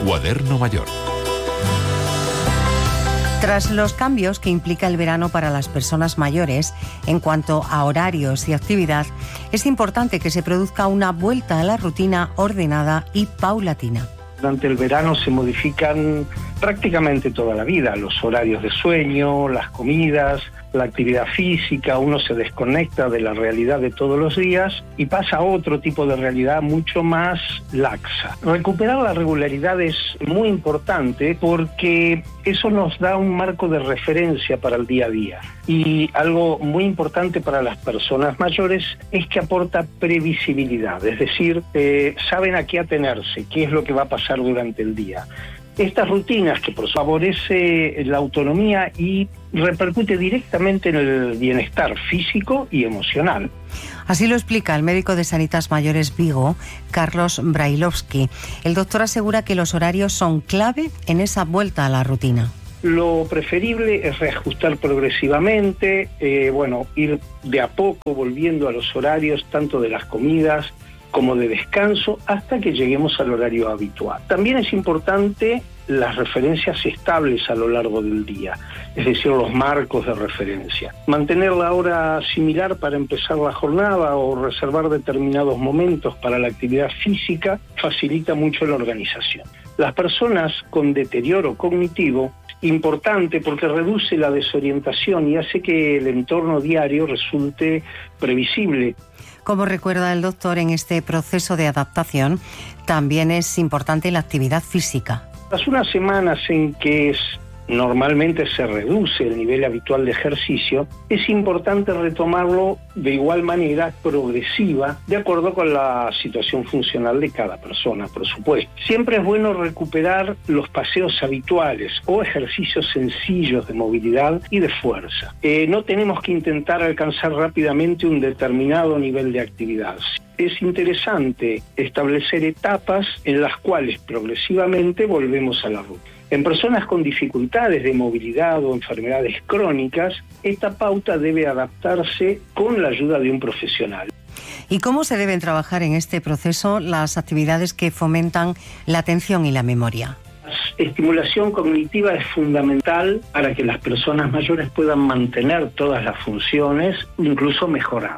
Cuaderno Mayor. Tras los cambios que implica el verano para las personas mayores en cuanto a horarios y actividad, es importante que se produzca una vuelta a la rutina ordenada y paulatina. Durante el verano se modifican prácticamente toda la vida, los horarios de sueño, las comidas, la actividad física, uno se desconecta de la realidad de todos los días y pasa a otro tipo de realidad mucho más laxa. Recuperar la regularidad es muy importante porque eso nos da un marco de referencia para el día a día. Y algo muy importante para las personas mayores es que aporta previsibilidad, es decir, saben a qué atenerse, qué es lo que va a pasar durante el día. Estas rutinas que favorece la autonomía y repercute directamente en el bienestar físico y emocional. Así lo explica el médico de Sanitas Mayores Vigo, Carlos Brailovsky. El doctor asegura que los horarios son clave en esa vuelta a la rutina. Lo preferible es reajustar progresivamente, ir de a poco volviendo a los horarios tanto de las comidas como de descanso hasta que lleguemos al horario habitual. También es importante las referencias estables a lo largo del día, es decir, los marcos de referencia. Mantener la hora similar para empezar la jornada o reservar determinados momentos para la actividad física facilita mucho la organización. Las personas con deterioro cognitivo, importante porque reduce la desorientación y hace que el entorno diario resulte previsible. Como recuerda el doctor, en este proceso de adaptación también es importante la actividad física. Tras unas semanas en que normalmente se reduce el nivel habitual de ejercicio, es importante retomarlo de igual manera progresiva, de acuerdo con la situación funcional de cada persona, por supuesto. Siempre es bueno recuperar los paseos habituales o ejercicios sencillos de movilidad y de fuerza. No tenemos que intentar alcanzar rápidamente un determinado nivel de actividad. Es interesante establecer etapas en las cuales progresivamente volvemos a la rutina. En personas con dificultades de movilidad o enfermedades crónicas, esta pauta debe adaptarse con la ayuda de un profesional. ¿Y cómo se deben trabajar en este proceso las actividades que fomentan la atención y la memoria? La estimulación cognitiva es fundamental para que las personas mayores puedan mantener todas las funciones, incluso mejorar.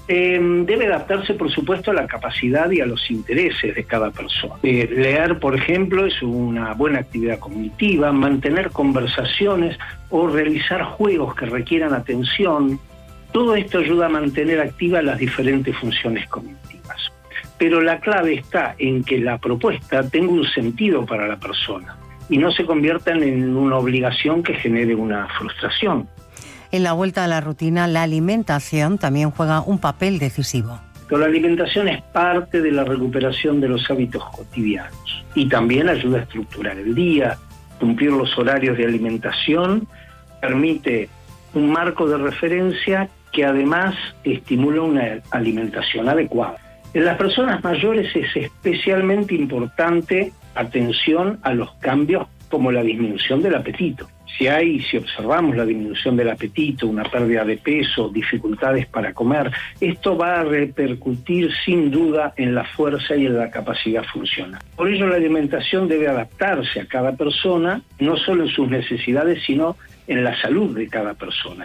Debe adaptarse, por supuesto, a la capacidad y a los intereses de cada persona. Leer, por ejemplo, es una buena actividad cognitiva, mantener conversaciones o realizar juegos que requieran atención. Todo esto ayuda a mantener activas las diferentes funciones cognitivas. Pero la clave está en que la propuesta tenga un sentido para la persona y no se conviertan en una obligación que genere una frustración. En la vuelta a la rutina, la alimentación también juega un papel decisivo. La alimentación es parte de la recuperación de los hábitos cotidianos y también ayuda a estructurar el día. Cumplir los horarios de alimentación permite un marco de referencia que además estimula una alimentación adecuada. En las personas mayores es especialmente importante atención a los cambios como la disminución del apetito. Si observamos la disminución del apetito, una pérdida de peso, dificultades para comer, esto va a repercutir sin duda en la fuerza y en la capacidad funcional. Por ello la alimentación debe adaptarse a cada persona, no solo en sus necesidades, sino en la salud de cada persona.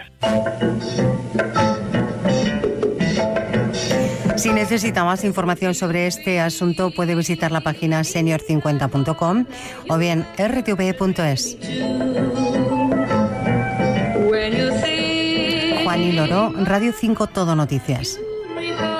Si necesita más información sobre este asunto, puede visitar la página senior50.com o bien rtv.es. Juan y Loro, Radio 5 Todo Noticias.